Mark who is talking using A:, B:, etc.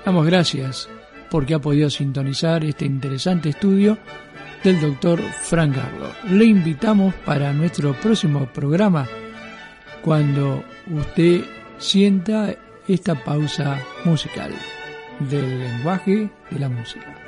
A: Damos gracias porque ha podido sintonizar este interesante estudio del doctor Frank Gardo. Le invitamos para nuestro próximo programa cuando usted sienta esta pausa musical del lenguaje de la música.